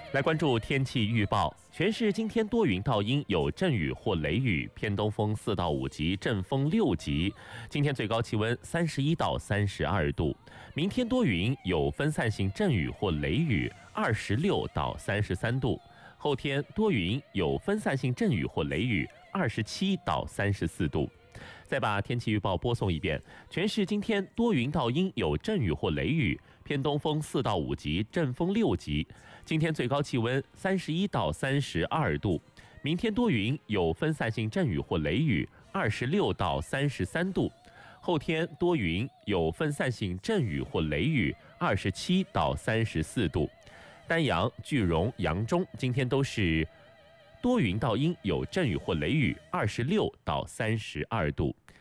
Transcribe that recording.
来关注天气预报，全市今天多云到阴，有阵雨或雷雨，偏东风4到5级，阵风6级。今天最高气温31到32度，明天多云，有分散性阵雨或雷雨，26到33度。后天多云，有分散性阵雨或雷雨，27到34度。再把天气预报播送一遍，全市今天多云到阴，有阵雨或雷雨，偏东风4到5级，阵风6级。今天最高气温31到32度，明天多云，有分散性阵雨或雷雨，26到33度。后天多云，有分散性阵雨或雷雨，27到34度。丹阳、句容、扬中今天都是多云到阴，有阵雨或雷雨，26到32度。